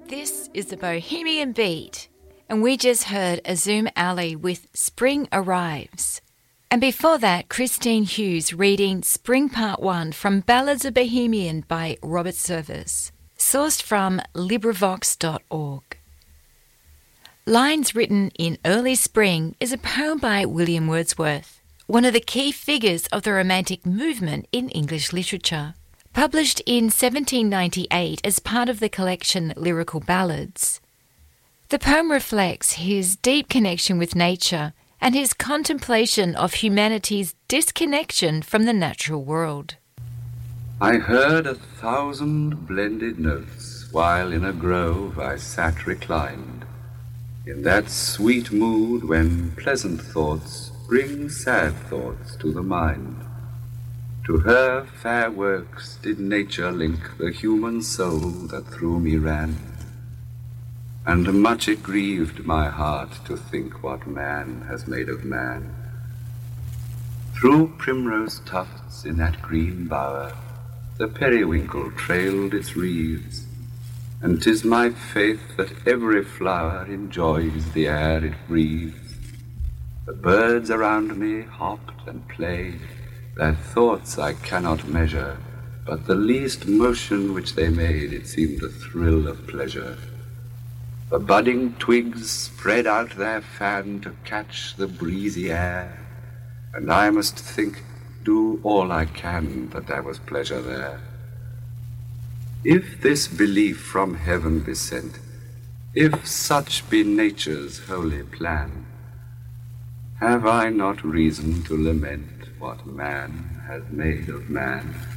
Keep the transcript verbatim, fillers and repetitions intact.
This is the Bohemian Beat, and we just heard Azum Ali with Spring Arrives. And before that, Christine Hughes reading Spring Part one from Ballads of Bohemian by Robert Service, sourced from LibriVox dot org. Lines Written in Early Spring is a poem by William Wordsworth, one of the key figures of the Romantic movement in English literature. Published in seventeen ninety-eight as part of the collection Lyrical Ballads, the poem reflects his deep connection with nature and his contemplation of humanity's disconnection from the natural world. I heard a thousand blended notes while in a grove I sat reclined, in that sweet mood when pleasant thoughts bring sad thoughts to the mind. To her fair works did nature link the human soul that through me ran, and much it grieved my heart to think what man has made of man. Through primrose tufts in that green bower the periwinkle trailed its wreaths, and 'tis my faith that every flower enjoys the air it breathes. The birds around me hopped and played, their thoughts I cannot measure, but the least motion which they made, it seemed a thrill of pleasure. The budding twigs spread out their fan to catch the breezy air, and I must think, do all I can, that there was pleasure there. If this belief from heaven be sent, if such be nature's holy plan, have I not reason to lament what man has made of man?